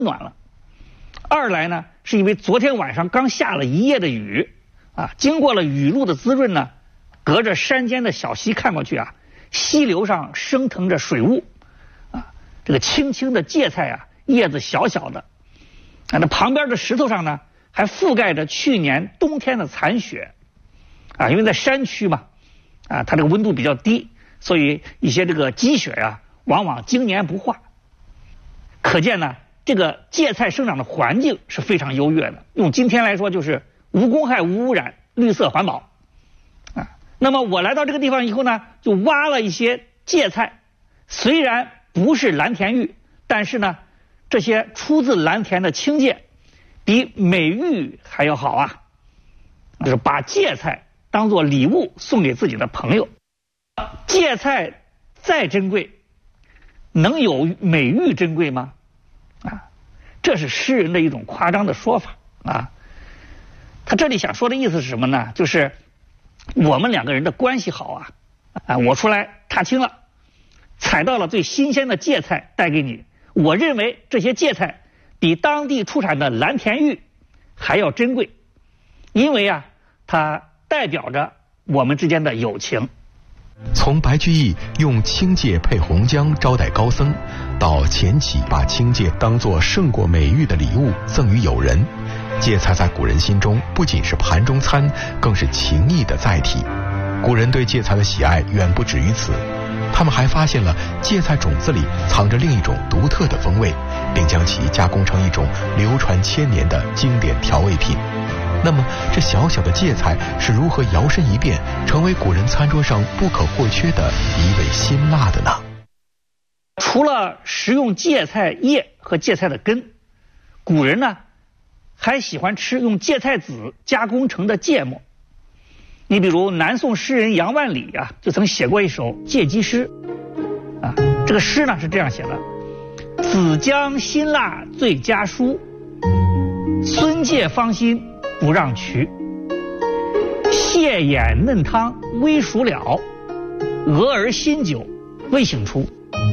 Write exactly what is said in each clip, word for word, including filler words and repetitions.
暖了。二来呢，是因为昨天晚上刚下了一夜的雨啊，经过了雨露的滋润呢，隔着山间的小溪看过去啊，溪流上升腾着水雾啊，这个青青的芥菜啊，叶子小小的啊，那旁边的石头上呢，还覆盖着去年冬天的残雪啊，因为在山区嘛啊，它这个温度比较低，所以一些这个积雪啊，往往经年不化。可见呢，这个芥菜生长的环境是非常优越的，用今天来说就是无公害、无污染、绿色环保啊。那么我来到这个地方以后呢，就挖了一些芥菜，虽然不是蓝田玉，但是呢，这些出自蓝田的青芥比美玉还要好啊，就是把芥菜当做礼物送给自己的朋友。芥菜再珍贵，能有美玉珍贵吗？啊，这是诗人的一种夸张的说法啊。他这里想说的意思是什么呢？就是我们两个人的关系好啊，啊，我出来踏青了，采到了最新鲜的芥菜带给你，我认为这些芥菜比当地出产的蓝田玉还要珍贵，因为啊，它代表着我们之间的友情。 从白居易用青芥配红姜招待高僧，到钱起把青芥当作胜过美玉的礼物赠予友人，芥菜在古人心中不仅是盘中餐，更是情谊的载体。古人对芥菜的喜爱远不止于此，他们还发现了芥菜种子里藏着另一种独特的风味，并将其加工成一种流传千年的经典调味品。那么这小小的芥菜是如何摇身一变成为古人餐桌上不可或缺的一味辛辣的呢？ 除了食用芥菜叶和芥菜的根，古人呢还喜欢吃用芥菜籽加工成的芥末。你比如南宋诗人杨万里啊，就曾写过一首芥基诗啊，这个诗呢是这样写的：子姜辛辣最佳蔬，孙芥芳心不让渠。蟹眼嫩汤微熟了，鹅儿新酒未醒出。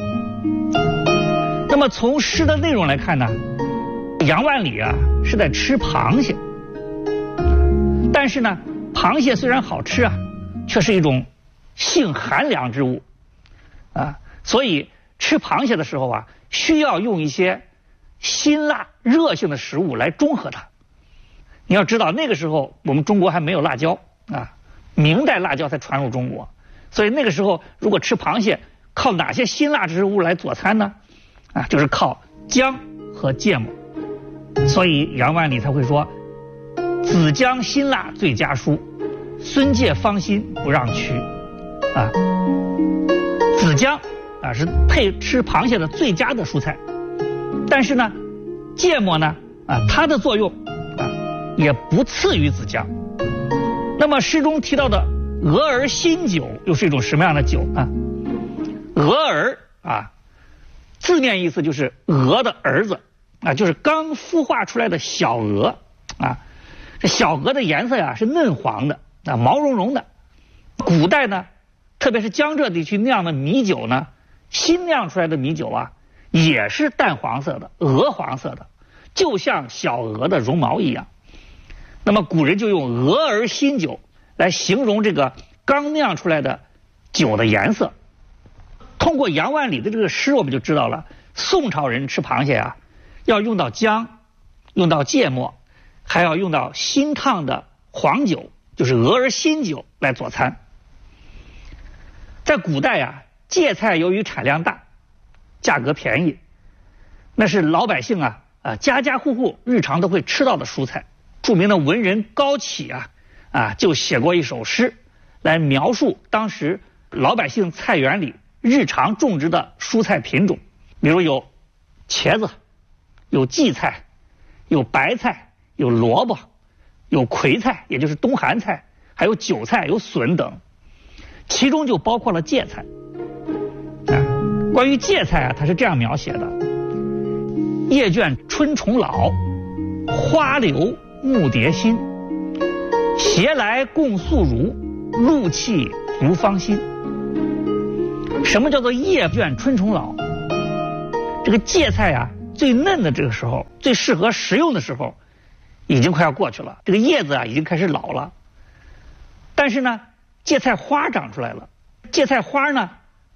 那么从诗的内容来看呢，杨万里啊是在吃螃蟹，但是呢，螃蟹虽然好吃啊，却是一种性寒凉之物啊，所以吃螃蟹的时候啊，需要用一些辛辣热性的食物来中和它。你要知道那个时候我们中国还没有辣椒啊，明代辣椒才传入中国，所以那个时候如果吃螃蟹，靠哪些辛辣之物来佐餐呢？啊，就是靠姜和芥末。所以杨万里才会说：子姜辛辣最佳蔬，孙芥芳心不让渠。啊，子姜啊是配吃螃蟹的最佳的蔬菜，但是呢，芥末呢啊它的作用啊也不次于子姜。那么诗中提到的鹅儿新酒又是一种什么样的酒啊？鹅儿啊，字面意思就是鹅的儿子啊，就是刚孵化出来的小鹅啊。这小鹅的颜色呀是嫩黄的啊，毛茸茸的。古代呢，特别是江浙地区酿的米酒呢，新酿出来的米酒啊，也是淡黄色的、鹅黄色的，就像小鹅的绒毛一样。那么古人就用鹅儿新酒来形容这个刚酿出来的酒的颜色。通过杨万里的这个诗，我们就知道了，宋朝人吃螃蟹啊，要用到姜，用到芥末，还要用到新烫的黄酒，就是鹅儿新酒来佐餐。在古代啊，芥菜由于产量大，价格便宜，那是老百姓啊啊家家户户日常都会吃到的蔬菜。著名的文人高启啊啊就写过一首诗来描述当时老百姓菜园里日常种植的蔬菜品种，比如有茄子，有荠菜，有白菜，有萝卜，有葵菜，也就是冬寒菜，还有韭菜，有笋等，其中就包括了芥菜。啊，关于芥菜啊，它是这样描写的：叶卷春虫老，花柳木蝶新，携来共宿乳，露气足芳心。什么叫做叶卷春虫老？这个芥菜啊， 最嫩的这个时候，最适合食用的时候，已经快要过去了。这个叶子啊已经开始老了，但是呢，芥菜花长出来了。芥菜花呢，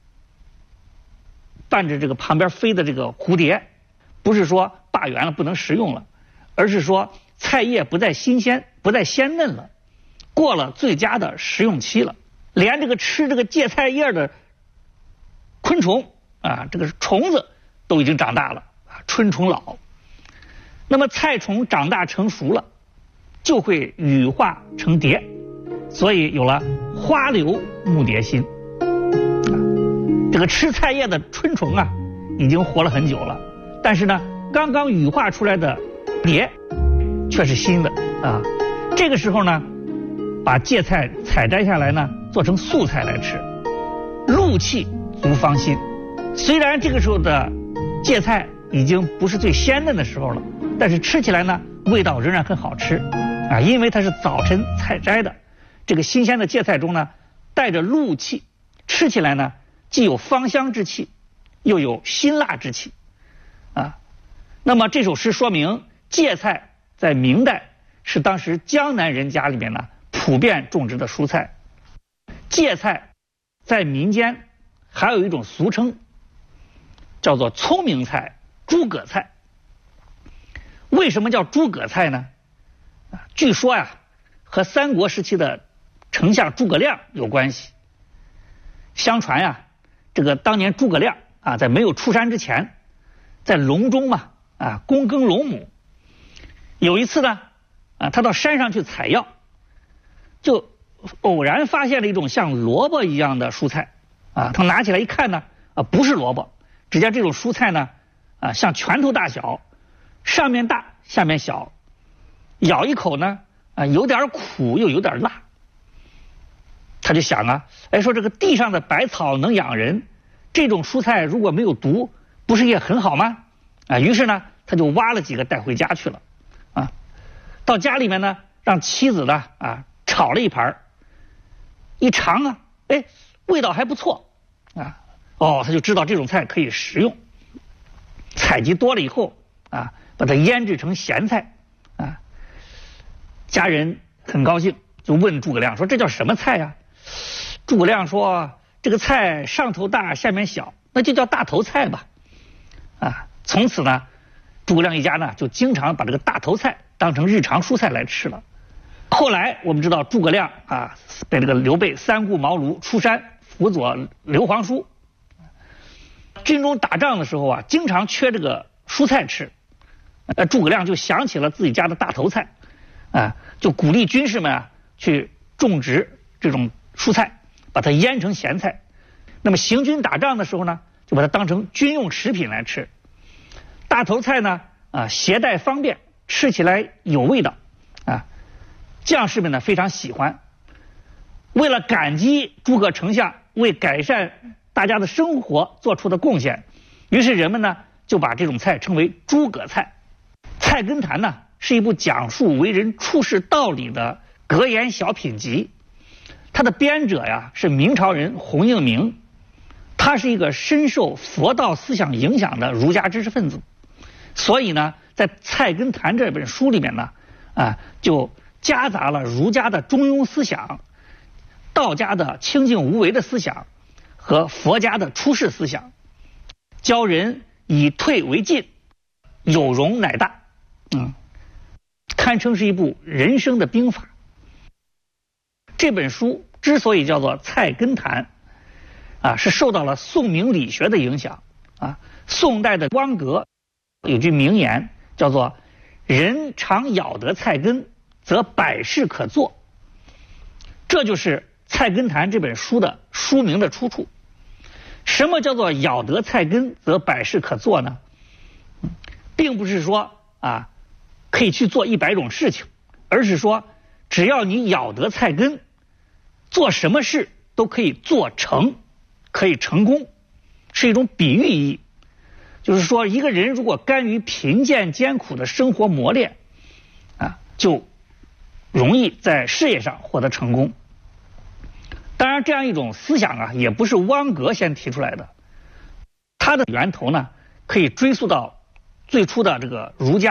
伴着这个旁边飞的这个蝴蝶，不是说罢园了不能食用了，而是说菜叶不再新鲜，不再鲜嫩了，过了最佳的食用期了。连这个吃这个芥菜叶的昆虫啊，这个虫子都已经长大了啊，春虫老。那么菜虫长大成熟了，就会羽化成蝶，所以有了花柳蝴蝶心。这个吃菜叶的春虫啊，已经活了很久了，但是呢，刚刚羽化出来的蝶却是新的啊。这个时候呢，把芥菜采摘下来呢，做成素菜来吃，入气足芳心。虽然这个时候的芥菜已经不是最鲜嫩的时候了，但是吃起来呢，味道仍然很好吃啊，因为它是早晨采摘的，这个新鲜的芥菜中呢，带着露气，吃起来呢，既有芳香之气，又有辛辣之气啊。那么这首诗说明芥菜在明代是当时江南人家里面呢普遍种植的蔬菜。芥菜在民间还有一种俗称，叫做聪明菜、诸葛菜。为什么叫诸葛菜呢？据说呀，和三国时期的丞相诸葛亮有关系。相传呀，这个当年诸葛亮啊，在没有出山之前，在隆中嘛啊，躬耕陇亩。有一次呢，啊，他到山上去采药，就偶然发现了一种像萝卜一样的蔬菜啊，他拿起来一看呢，啊，不是萝卜，只见这种蔬菜呢，啊，像拳头大小，上面大，下面小，咬一口呢，啊，有点苦又有点辣。他就想啊，哎，说这个地上的百草能养人，这种蔬菜如果没有毒，不是也很好吗？啊，于是呢，他就挖了几个带回家去了，啊，到家里面呢，让妻子呢啊炒了一盘，一尝啊，哎，味道还不错啊，哦，他就知道这种菜可以食用。采集多了以后啊，把它腌制成咸菜啊，家人很高兴，就问诸葛亮说：“这叫什么菜呀？”诸葛亮说：“这个菜上头大下面小，那就叫大头菜吧。”啊，从此呢，诸葛亮一家呢就经常把这个大头菜当成日常蔬菜来吃了。后来我们知道诸葛亮啊被这个刘备三顾茅庐出山辅佐刘皇叔，军中打仗的时候啊，经常缺这个蔬菜吃，呃，诸葛亮就想起了自己家的大头菜，啊，就鼓励军士们啊去种植这种蔬菜，把它腌成咸菜。那么行军打仗的时候呢，就把它当成军用食品来吃。大头菜呢，啊，携带方便，吃起来有味道，啊，将士们呢非常喜欢。为了感激诸葛丞相为改善大家的生活做出的贡献，于是人们呢就把这种菜称为诸葛菜。《菜根谭》呢是一部讲述为人处世道理的格言小品集，它的编者呀是明朝人洪应明，他是一个深受佛道思想影响的儒家知识分子，所以呢，在《菜根谭》这本书里面呢，啊，就夹杂了儒家的中庸思想、道家的清净无为的思想和佛家的出世思想，教人以退为进，有容乃大，嗯，堪称是一部人生的兵法。这本书之所以叫做《菜根谭》，啊，是受到了宋明理学的影响啊。宋代的汪格有句名言叫做“人常咬得菜根，则百事可做”，这就是《菜根谭》这本书的书名的出处。什么叫做咬得菜根则百事可做呢？并不是说啊可以去做一百种事情，而是说只要你咬得菜根，做什么事都可以做成，可以成功，是一种比喻意义。就是说一个人如果甘于贫贱艰苦的生活磨练啊，就容易在事业上获得成功。当然这样一种思想啊也不是汪格先提出来的，它的源头呢可以追溯到最初的这个儒家。